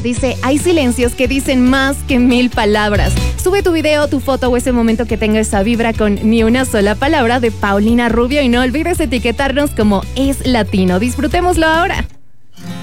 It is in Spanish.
Dice, hay silencios que dicen más que 1000 palabras. Sube tu video, tu foto o ese momento que tenga esa vibra con Ni una sola palabra de Paulina Rubio y no olvides etiquetarnos como Es Latino. Disfrutémoslo ahora.